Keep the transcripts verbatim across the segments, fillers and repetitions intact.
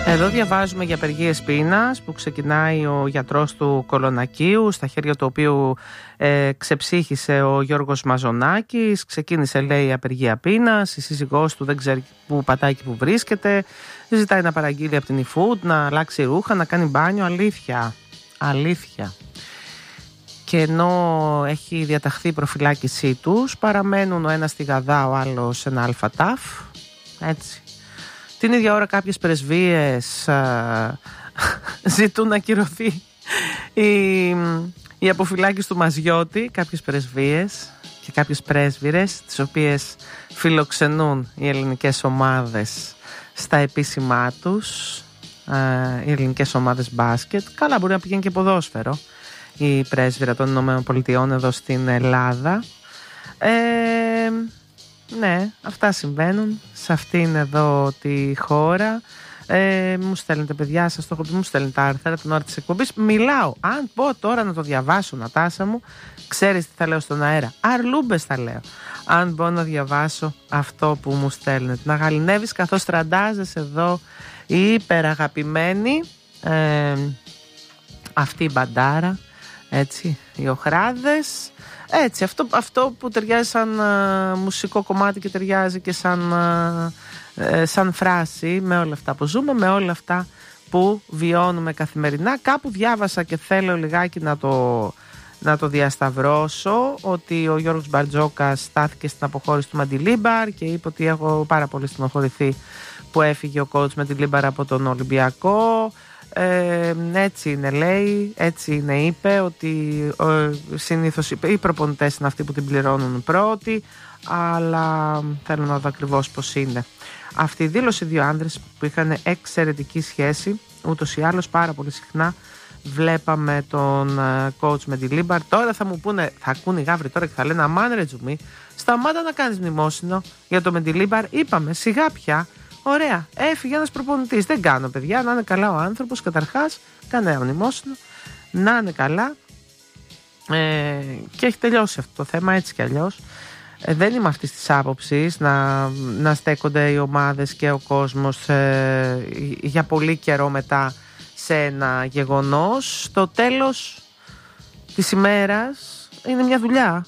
Εδώ διαβάζουμε για απεργίες πείνας που ξεκινάει ο γιατρός του Κολονακίου, στα χέρια του οποίου ε, ξεψύχησε ο Γιώργος Μαζονάκης. Ξεκίνησε, λέει, η απεργία πείνας. Η σύζυγός του δεν ξέρει που πατάει και που βρίσκεται. Ζητάει να παραγγείλει από την eFood, να αλλάξει ρούχα, να κάνει μπάνιο. Αλήθεια. Αλήθεια. Και ενώ έχει διαταχθεί η προφυλάκησή τους, παραμένουν ο ένας στη Γαδά, ο άλλος σε ένα αλφατάφ. Έτσι. Την ίδια ώρα κάποιες πρεσβείες α, ζητούν να ακυρωθεί η, η αποφυλάκηση του Μαζιώτη. Κάποιες πρεσβείες και κάποιες πρέσβυρες, τις οποίες φιλοξενούν οι ελληνικές ομάδες στα επίσημά τους, α, οι ελληνικές ομάδες μπάσκετ. Καλά, μπορεί να πηγαίνει και ποδόσφαιρο η πρέσβυρα των Ηνωμένων Πολιτειών εδώ στην Ελλάδα. Ε, ναι, αυτά συμβαίνουν σε αυτήν εδώ τη χώρα. Ε, μου στέλνετε, παιδιά, σας το έχω πει, μου στέλνετε άρθρα την ώρα της εκπομπής. Μιλάω, αν πω τώρα να το διαβάσω, Νατάσα μου, ξέρεις τι θα λέω στον αέρα? Αρλούμπες θα λέω. Αν μπορώ να διαβάσω αυτό που μου στέλνετε. Να γαλινεύεις καθώς τραντάζεσαι εδώ η υπεραγαπημένη ε, αυτή η μπαντάρα, έτσι, οι οχράδες. Έτσι, αυτό, αυτό που ταιριάζει σαν α, μουσικό κομμάτι και ταιριάζει και σαν, α, ε, σαν φράση με όλα αυτά που ζούμε, με όλα αυτά που βιώνουμε καθημερινά. Κάπου διάβασα και θέλω λιγάκι να το, να το διασταυρώσω, ότι ο Γιώργος Μπαρτζόκας στάθηκε στην αποχώρηση του Μαντιλίμπαρ και είπε ότι έχω πάρα πολύ στενοχωρηθεί που έφυγε ο coach Μαντιλίμπαρ από τον Ολυμπιακό. Ε, έτσι είναι, λέει, έτσι είναι, είπε ότι ε, συνήθως οι προπονητές είναι αυτοί που την πληρώνουν πρώτοι, αλλά θέλω να δω ακριβώς πως είναι. Αυτή η δήλωση, δύο άντρες που είχαν εξαιρετική σχέση, ούτως ή άλλως πάρα πολύ συχνά βλέπαμε τον coach Μεντιλίμπαρ. Τώρα θα μου πούνε, θα ακούνε οι γάβροι τώρα και θα λένε αμάν ρε Τζουμί, σταμάτα να κάνεις μνημόσυνο για το Μεντιλίμπαρ. Είπαμε σιγά πια. Ωραία, έφυγε ένας προπονητής. Δεν κάνω, παιδιά, να είναι καλά ο άνθρωπος. Καταρχάς, κανένα μνημόσυνο. Να είναι καλά. Ε, και έχει τελειώσει αυτό το θέμα, έτσι κι αλλιώς. Ε, δεν είμαι αυτής της άποψης να, να στέκονται οι ομάδες και ο κόσμος ε, για πολύ καιρό μετά σε ένα γεγονός. Το τέλος της ημέρας είναι μια δουλειά.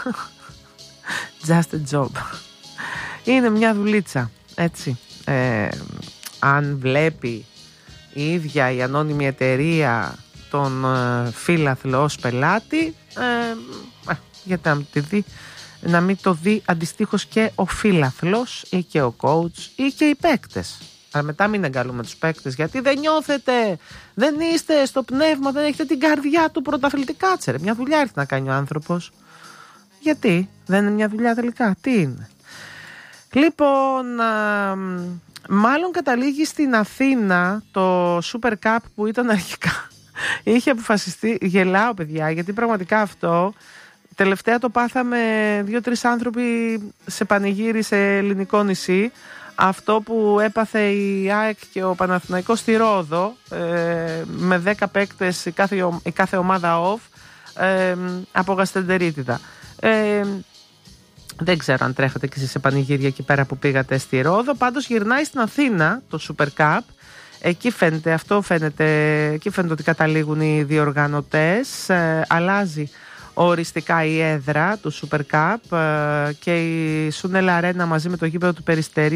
Just a job. Είναι μια δουλίτσα, έτσι. Ε, αν βλέπει η ίδια η ανώνυμη εταιρεία τον ε, φίλαθλο ως πελάτη, ε, ε, γιατί να, τη δει, να μην το δει αντιστοίχως και ο φίλαθλος ή και ο coach ή και οι παίκτες. Αλλά μετά μην εγκαλούμε τους παίκτες, γιατί δεν νιώθετε, δεν είστε στο πνεύμα, δεν έχετε την καρδιά του πρωταθλητικά. Κάτσερε, μια δουλειά έρθει να κάνει ο άνθρωπος. Γιατί δεν είναι μια δουλειά τελικά, τι είναι? Λοιπόν, α, μάλλον καταλήγει στην Αθήνα το Super Cup που ήταν αρχικά. Είχε αποφασιστεί, γελάω παιδιά, γιατί πραγματικά αυτό τελευταία το πάθαμε δύο-τρεις άνθρωποι σε πανηγύρι σε ελληνικό νησί. Αυτό που έπαθε η ΑΕΚ και ο Παναθηναϊκός στη Ρόδο, ε, με δέκα παίκτες η κάθε, η κάθε ομάδα off, ε, από γαστεντερίτιδα. Ε, Δεν ξέρω αν τρέχετε και εσείς σε πανηγύρια εκεί πέρα που πήγατε στη Ρόδο. Πάντως γυρνάει στην Αθήνα το Super Cup. Εκεί φαίνεται, αυτό φαίνεται, εκεί φαίνεται ότι καταλήγουν οι διοργανωτές. Ε, αλλάζει οριστικά η έδρα του Super Cup ε, και η Σούνελ Αρένα μαζί με το γήπεδο του Περιστερίου